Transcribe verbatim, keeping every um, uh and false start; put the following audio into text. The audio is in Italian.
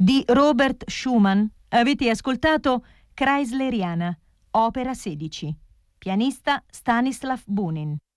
Di Robert Schumann avete ascoltato Chreisleriana, opera sedici. Pianista Stanislav Bunin.